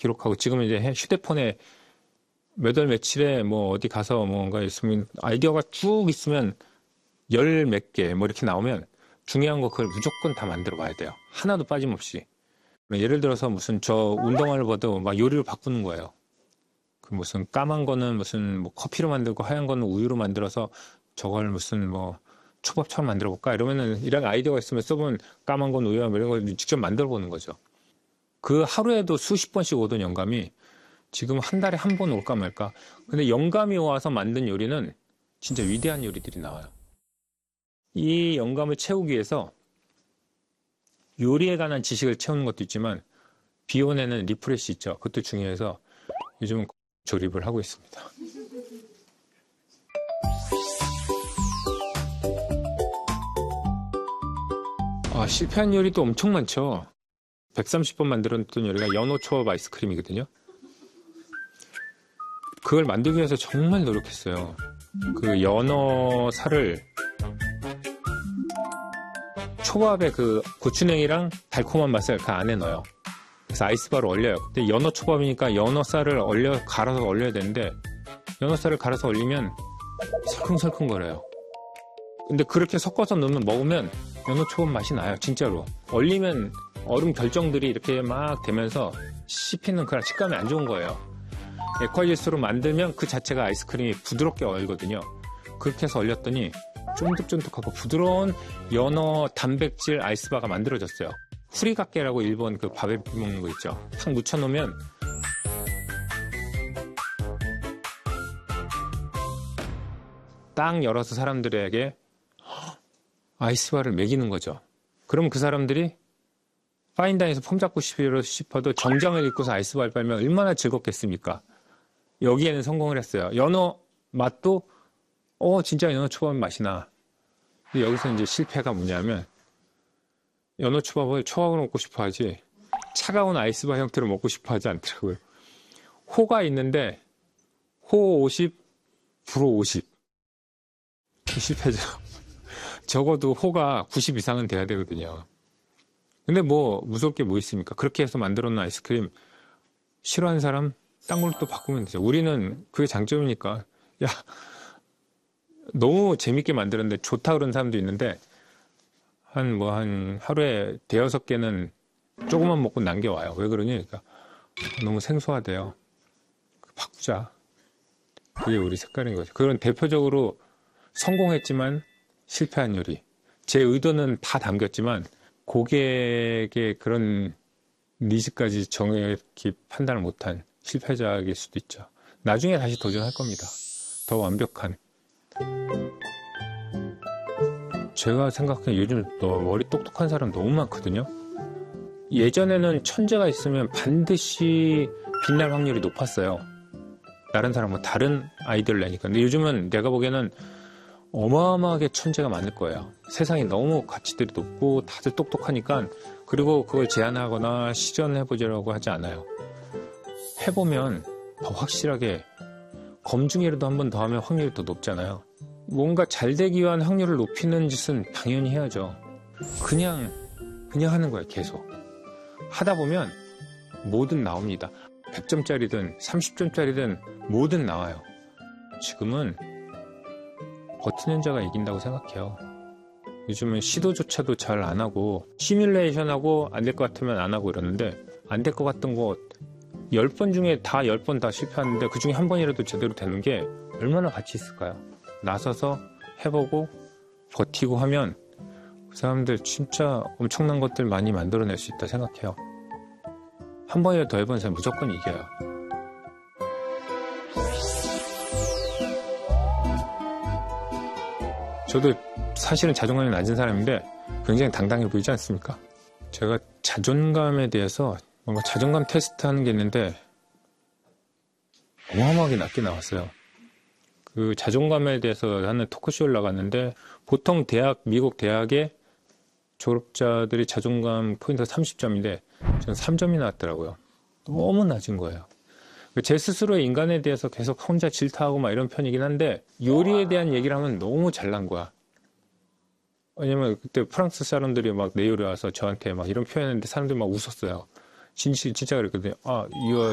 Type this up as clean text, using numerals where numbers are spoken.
기록하고 지금은 이제 휴대폰에 몇 월 며칠에 뭐 어디 가서 뭔가 있으면 아이디어가 쭉 있으면 열 몇 개 뭐 이렇게 나오면 중요한 거 그걸 무조건 다 만들어 봐야 돼요. 하나도 빠짐없이. 예를 들어서 무슨 저 운동화를 봐도 막 요리를 바꾸는 거예요. 그 무슨 까만 거는 무슨 뭐 커피로 만들고 하얀 거는 우유로 만들어서 저걸 무슨 뭐 초밥처럼 만들어 볼까? 이러면은 이런 아이디어가 있으면 써보면 까만 건 우유와 이런 걸 직접 만들어 보는 거죠. 그 하루에도 수십 번씩 오던 영감이 지금 한 달에 한 번 올까 말까. 근데 영감이 와서 만든 요리는 진짜 위대한 요리들이 나와요. 이 영감을 채우기 위해서 요리에 관한 지식을 채우는 것도 있지만 비워내는 리프레시 있죠. 그것도 중요해서 요즘은 조립을 하고 있습니다. 실패한 요리도 엄청 많죠. 130번 만들었던 요리가 연어 초밥 아이스크림이거든요. 그걸 만들기 위해서 정말 노력했어요. 그 연어 살을 초밥에 그 고추냉이랑 달콤한 맛을 그 안에 넣어요. 그래서 아이스바를 얼려요. 근데 연어 초밥이니까 연어 쌀을 갈아서 얼려야 되는데 연어 쌀을 갈아서 얼리면 설컹설컹거려요. 근데 그렇게 섞어서 먹으면 연어 초밥 맛이 나요. 진짜로. 얼리면 얼음 결정들이 이렇게 막 되면서 씹히는 그런 식감이 안 좋은 거예요. 액화질소로 만들면 그 자체가 아이스크림이 부드럽게 얼거든요. 그렇게 해서 얼렸더니 쫀득쫀득하고 부드러운 연어 단백질 아이스바가 만들어졌어요. 후리가케라고 일본 그 밥에 먹는 거 있죠. 탁 묻혀놓으면 딱 열어서 사람들에게 아이스바를 먹이는 거죠. 그럼 그 사람들이 파인다인에서 폼 잡고 싶어도 정장을 입고서 아이스바를 빨면 얼마나 즐겁겠습니까? 여기에는 성공을 했어요. 연어 맛도 진짜 연어 초밥 맛이 나. 근데 여기서 이제 실패가 뭐냐면 연어 초밥을 초밥으로 먹고 싶어 하지 차가운 아이스바 형태로 먹고 싶어 하지 않더라고요. 호가 있는데 호 50, 불호 50. 실패죠. 적어도 호가 90 이상은 돼야 되거든요. 근데 뭐 무서울 게 뭐 있습니까? 그렇게 해서 만들어 놓은 아이스크림 싫어하는 사람 딴 걸로 또 바꾸면 되죠. 우리는 그게 장점이니까 야 너무 재밌게 만들었는데 좋다 그런 사람도 있는데 한 하루에 5-6개는 조금만 먹고 남겨와요. 왜 그러니? 그러니까 너무 생소하대요. 바꾸자. 그게 우리 색깔인 거죠. 그건 대표적으로 성공했지만 실패한 요리. 제 의도는 다 담겼지만 고객의 그런 니즈까지 정확히 판단을 못한 실패작일 수도 있죠. 나중에 다시 도전할 겁니다. 더 완벽한. 제가 생각해 요즘 머리 똑똑한 사람 너무 많거든요. 예전에는 천재가 있으면 반드시 빛날 확률이 높았어요. 다른 사람은 다른 아이디어를 내니까. 근데 요즘은 내가 보기에는 어마어마하게 천재가 많을 거예요. 세상에 너무 가치들이 높고 다들 똑똑하니까 그리고 그걸 제안하거나 시전해보자고 하지 않아요. 해보면 더 확실하게 검증이라도 한 번 더 하면 확률이 더 높잖아요. 뭔가 잘 되기 위한 확률을 높이는 짓은 당연히 해야죠. 그냥 하는 거예요. 계속. 하다 보면 뭐든 나옵니다. 100점짜리든 30점짜리든 뭐든 나와요. 지금은 버티는 자가 이긴다고 생각해요. 요즘은 시도조차도 잘 안 하고 시뮬레이션하고 안 될 것 같으면 안 하고 이러는데 안 될 것 같던 거 10번 중에 다 10번 다 실패하는데 그 중에 한 번이라도 제대로 되는 게 얼마나 가치 있을까요? 나서서 해보고 버티고 하면 그 사람들 진짜 엄청난 것들 많이 만들어낼 수 있다 생각해요. 한 번이라도 더 해보는 사람 무조건 이겨요. 저도 사실은 자존감이 낮은 사람인데 굉장히 당당해 보이지 않습니까? 제가 자존감에 대해서 뭔가 자존감 테스트 하는 게 있는데 어마어마하게 낮게 나왔어요. 그 자존감에 대해서 하는 토크쇼를 나갔는데 보통 미국 대학의 졸업자들이 자존감 포인트가 30점인데 저는 3점이 나왔더라고요. 너무 낮은 거예요. 제 스스로의 인간에 대해서 계속 혼자 질타하고 막 이런 편이긴 한데 요리에 대한 얘기를 하면 너무 잘난 거야. 왜냐면 그때 프랑스 사람들이 막 내 요리 와서 저한테 막 이런 표현했는데 사람들이 막 웃었어요. 진짜 그랬거든요.